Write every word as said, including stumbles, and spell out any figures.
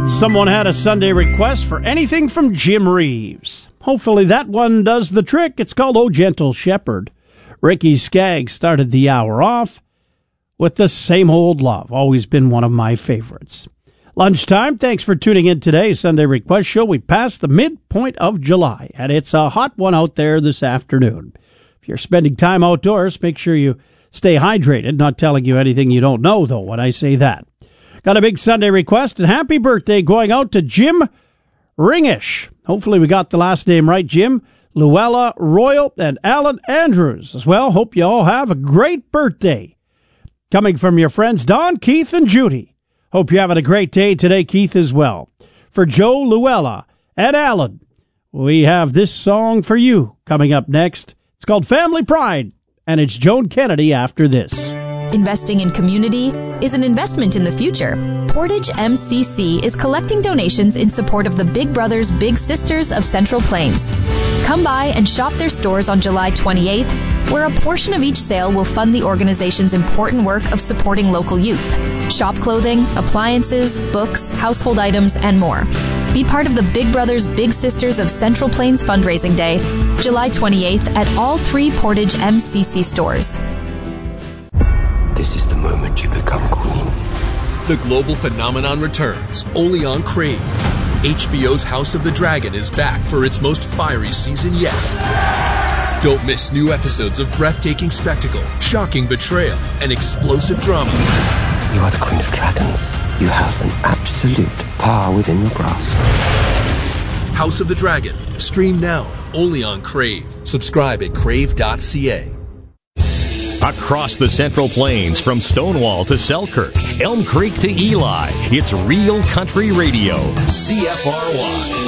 Someone had a Sunday request for anything from Jim Reeves. Hopefully that one does the trick. It's called Oh Gentle Shepherd. Ricky Skaggs started the hour off with the Same Old Love. Always been one of my favorites. Lunchtime, thanks for tuning in today. Sunday Request Show. We passed the midpoint of July, and it's a hot one out there this afternoon. If you're spending time outdoors, make sure you stay hydrated. Not telling you anything you don't know, though, when I say that. Got a big Sunday request, and happy birthday going out to Jim Ringish. Hopefully we got the last name right, Jim. Luella Royal and Alan Andrews as well. Hope you all have a great birthday. Coming from your friends Don, Keith, and Judy. Hope you're having a great day today, Keith, as well. For Joe, Luella, and Alan, we have this song for you coming up next. It's called Family Pride, and it's Joan Kennedy after this. Investing in community is an investment in the future. Portage M C C is collecting donations in support of the Big Brothers Big Sisters of Central Plains. Come by and shop their stores on July twenty-eighth, where a portion of each sale will fund the organization's important work of supporting local youth. Shop clothing, appliances, books, household items, and more. Be part of the Big Brothers Big Sisters of Central Plains Fundraising Day, July twenty-eighth at all three Portage M C C stores. This is the moment you become queen. The global phenomenon returns, only on Crave. H B O's House of the Dragon is back for its most fiery season yet. Don't miss new episodes of breathtaking spectacle, shocking betrayal, and explosive drama. You are the queen of dragons. You have an absolute power within your grasp. House of the Dragon. Stream now, only on Crave. Subscribe at crave dot c a. Across the Central Plains, from Stonewall to Selkirk, Elm Creek to Eli, it's Real Country Radio, C F R Y.